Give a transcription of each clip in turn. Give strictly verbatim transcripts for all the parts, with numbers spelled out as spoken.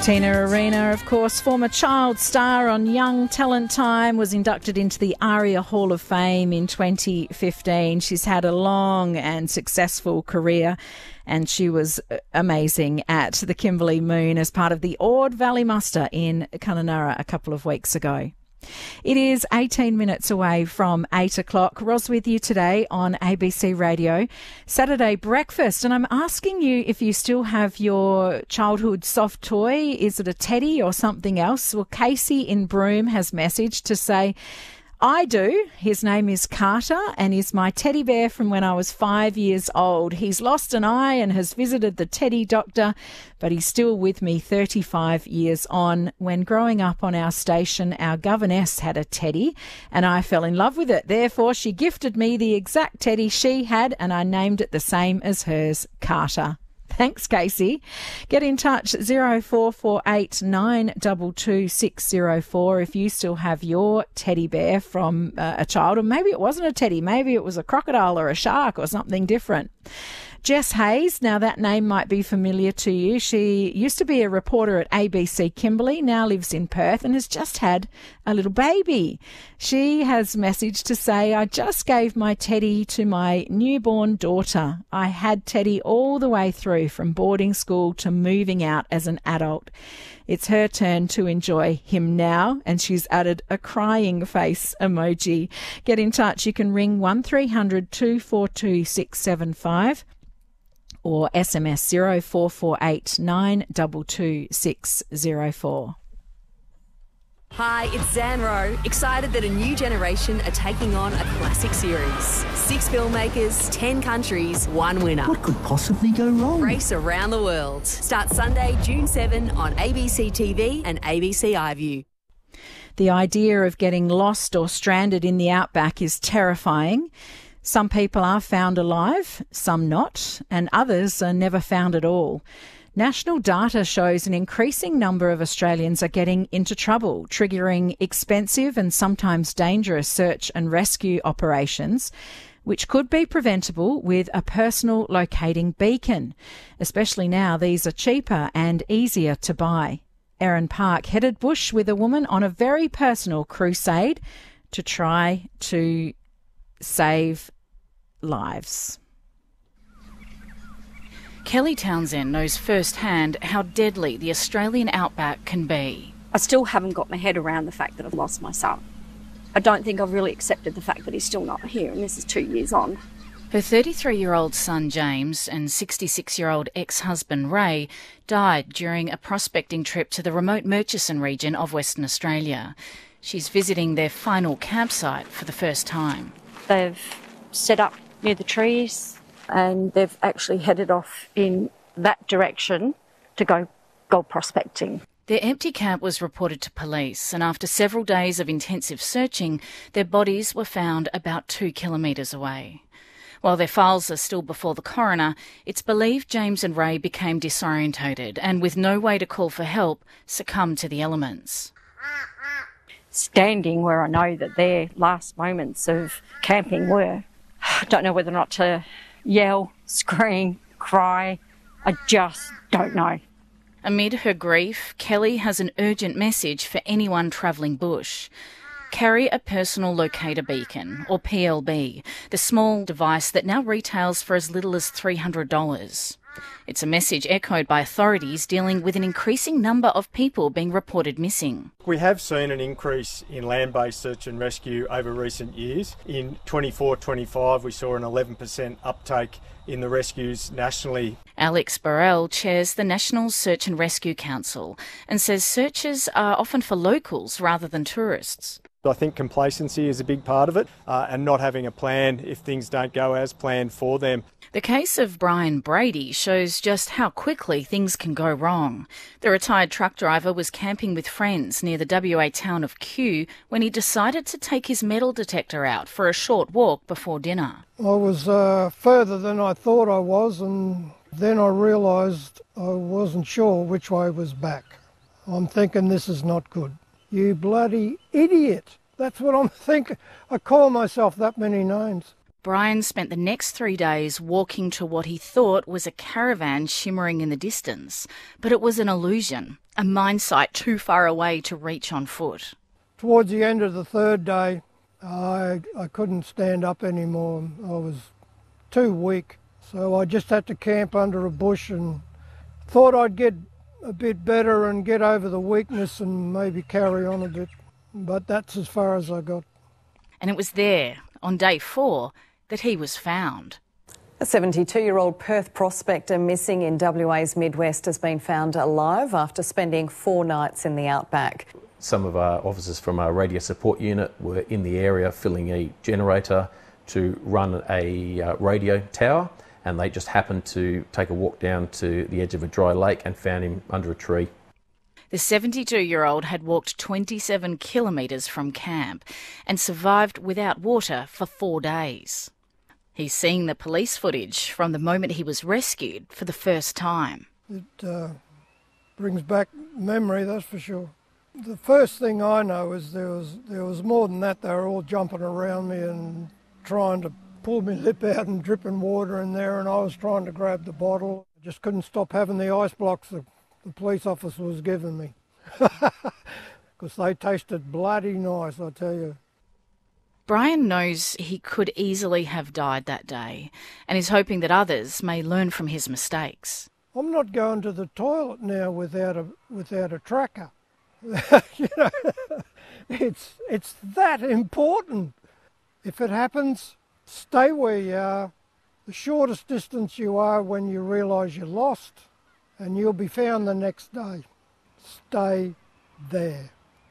Tina Arena, of course, former child star on Young Talent Time, was inducted into the ARIA Hall of Fame in twenty fifteen. She's had a long and successful career, and she was amazing at the Kimberley Moon as part of the Ord Valley Muster in Kununurra a couple of weeks ago. It is eighteen minutes away from eight o'clock. Ros with you today on A B C Radio. Saturday breakfast, and I'm asking you if you still have your childhood soft toy. Is it a teddy or something else? Well, Casey in Broome has messaged to say, I do. His name is Carter and is my teddy bear from when I was five years old. He's lost an eye and has visited the teddy doctor, but he's still with me thirty-five years on. When growing up on our station, our governess had a teddy and I fell in love with it. Therefore, she gifted me the exact teddy she had and I named it the same as hers, Carter. Thanks, Casey. Get in touch, zero four four eight nine two two six zero four if you still have your teddy bear from uh, a child, or maybe it wasn't a teddy, maybe it was a crocodile or a shark or something different. Jess Hayes, now that name might be familiar to you. She used to be a reporter at A B C Kimberley, now lives in Perth and has just had a little baby. She has messaged to say, I just gave my teddy to my newborn daughter. I had Teddy all the way through from boarding school to moving out as an adult. It's her turn to enjoy him now, and she's added a crying face emoji. Get in touch. You can ring one three hundred two four two six seven five. or S M S zero four four eight nine two two six zero four. Hi, it's Zan Rowe, excited that a new generation are taking on a classic series. Six filmmakers, ten countries, one winner. What could possibly go wrong? Race around the world. Start Sunday, June seventh on A B C T V and A B C iView. The idea of getting lost or stranded in the outback is terrifying. Some people are found alive, some not, and others are never found at all. National data shows an increasing number of Australians are getting into trouble, triggering expensive and sometimes dangerous search and rescue operations, which could be preventable with a personal locating beacon. Especially now, these are cheaper and easier to buy. Erin Park headed bush with a woman on a very personal crusade to try to save lives. Kelly Townsend knows firsthand how deadly the Australian outback can be. I still haven't got my head around the fact that I've lost my son. I don't think I've really accepted the fact that he's still not here, and this is two years on. Her thirty-three-year-old son James and sixty-six-year-old ex-husband Ray died during a prospecting trip to the remote Murchison region of Western Australia. She's visiting their final campsite for the first time. They've set up near the trees and they've actually headed off in that direction to go gold prospecting. Their empty camp was reported to police, and after several days of intensive searching, their bodies were found about two kilometres away. While their files are still before the coroner, it's believed James and Ray became disorientated and, with no way to call for help, succumbed to the elements. Standing where I know that their last moments of camping were, I don't know whether or not to yell, scream, cry. I just don't know. Amid her grief, Kelly has an urgent message for anyone travelling bush. Carry a personal locator beacon, or P L B, the small device that now retails for as little as three hundred dollars. It's a message echoed by authorities dealing with an increasing number of people being reported missing. We have seen an increase in land-based search and rescue over recent years. In twenty-four twenty-five, we saw an eleven percent uptake in the rescues nationally. Alex Burrell chairs the National Search and Rescue Council and says searches are often for locals rather than tourists. I think complacency is a big part of it, uh, and not having a plan if things don't go as planned for them. The case of Brian Brady shows just how quickly things can go wrong. The retired truck driver was camping with friends near the W A town of Kew when he decided to take his metal detector out for a short walk before dinner. I was uh, further than I thought I was, and then I realised I wasn't sure which way was back. I'm thinking this is not good. You bloody idiot. That's what I'm thinking. I call myself that many names. Brian spent the next three days walking to what he thought was a caravan shimmering in the distance, but it was an illusion. a mine site too far away to reach on foot. Towards the end of the third day, I, I couldn't stand up anymore. I was too weak, so I just had to camp under a bush and thought I'd get a bit better and get over the weakness and maybe carry on a bit. But that's as far as I got. And it was there, on day four, that he was found. A seventy-two-year-old Perth prospector missing in W A's Midwest has been found alive after spending four nights in the outback. Some of our officers from our radio support unit were in the area filling a generator to run a uh, radio tower, and they just happened to take a walk down to the edge of a dry lake and found him under a tree. The seventy-two-year-old had walked twenty-seven kilometres from camp and survived without water for four days. He's seeing the police footage from the moment he was rescued for the first time. It uh, brings back memory, that's for sure. The first thing I know is there was there was more than that. They were all jumping around me and trying to pull my lip out and dripping water in there, and I was trying to grab the bottle. I just couldn't stop having the ice blocks the, the police officer was giving me. Because they tasted bloody nice, I tell you. Brian knows he could easily have died that day and is hoping that others may learn from his mistakes. I'm not going to the toilet now without a without a tracker. You know, it's it's that important. If it happens, stay where you are. The shortest distance you are when you realise you're lost, and you'll be found the next day. Stay there.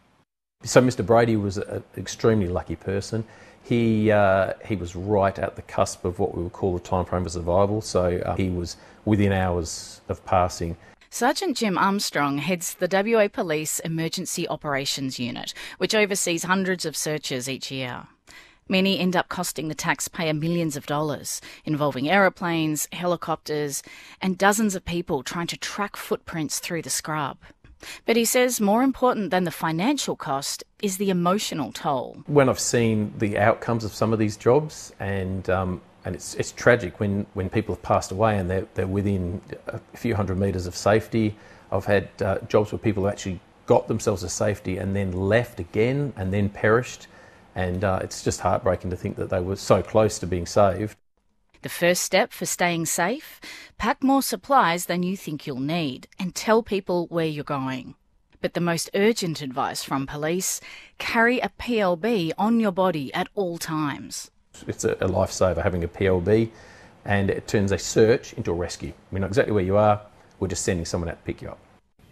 So Mister Brady was an extremely lucky person. He uh, he was right at the cusp of what we would call the time frame of survival, so uh, he was within hours of passing. Sergeant Jim Armstrong heads the W A Police Emergency Operations Unit, which oversees hundreds of searches each year. Many end up costing the taxpayer millions of dollars, involving aeroplanes, helicopters, and dozens of people trying to track footprints through the scrub. But he says more important than the financial cost is the emotional toll. When I've seen the outcomes of some of these jobs, and um, and it's it's tragic when, when people have passed away and they're, they're within a few hundred metres of safety. I've had uh, jobs where people have actually got themselves to safety and then left again and then perished. And uh, it's just heartbreaking to think that they were so close to being saved. The first step for staying safe? Pack more supplies than you think you'll need and tell people where you're going. But the most urgent advice from police, carry a P L B on your body at all times. It's a, a lifesaver having a P L B, and it turns a search into a rescue. We know exactly where you are, we're just sending someone out to pick you up.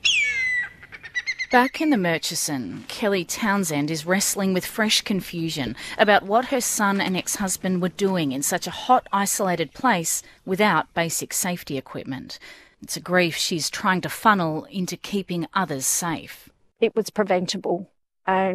Back in the Murchison, Kelly Townsend is wrestling with fresh confusion about what her son and ex-husband were doing in such a hot, isolated place without basic safety equipment. It's a grief she's trying to funnel into keeping others safe. It was preventable, and